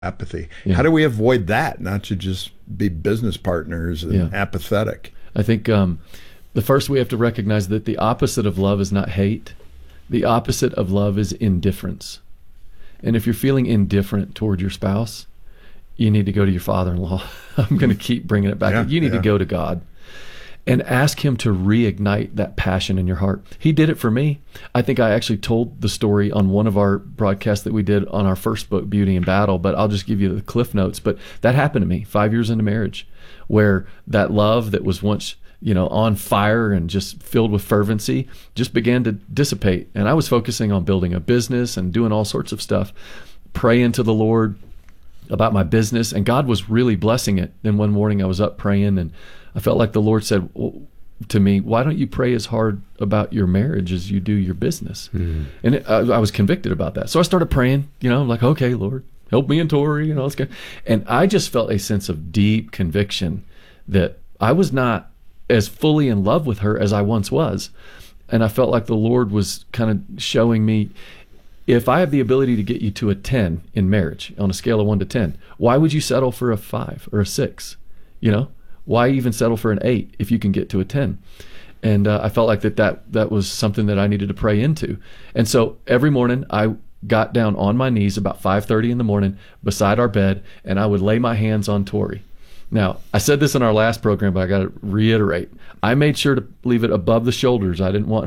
apathy. Yeah. How do we avoid that? Not to just be business partners and apathetic. I think the first we have to recognize that the opposite of love is not hate. The opposite of love is indifference. And if you're feeling indifferent toward your spouse, you need to go to your father-in-law. I'm going to keep bringing it back. You need to go to God and ask him to reignite that passion in your heart. He did it for me. I think I actually told the story on one of our broadcasts that we did on our first book, Beauty in Battle, but I'll just give you the cliff notes. But that happened to me 5 years into marriage, where that love that was once, on fire and just filled with fervency just began to dissipate. And I was focusing on building a business and doing all sorts of stuff, praying to the Lord about my business, and God was really blessing it. Then one morning I was up praying, and I felt like the Lord said to me, why don't you pray as hard about your marriage as you do your business? And I was convicted about that. So I started praying, like, okay, Lord, help me and Tori, let's go. And I just felt a sense of deep conviction that I was not as fully in love with her as I once was. And I felt like the Lord was kind of showing me, if I have the ability to get you to a 10 in marriage on a scale of 1 to 10, why would you settle for a 5 or a 6? Why even settle for an 8 if you can get to a 10? And I felt like that was something that I needed to pray into. And so every morning I got down on my knees about 5:30 in the morning beside our bed, and I would lay my hands on Tori. Now, I said this in our last program, but I got to reiterate. I made sure to leave it above the shoulders. I didn't want